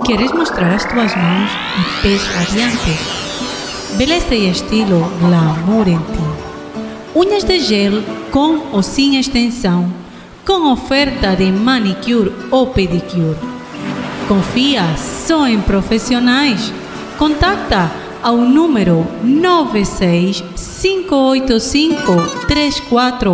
Queres mostrar as tuas mãos e pés radiantes? Beleza e estilo glamour em ti. Unhas de gel com ou sem extensão, com oferta de manicure ou pedicure. Confia só em profissionais. Contacta ao número 96 585 34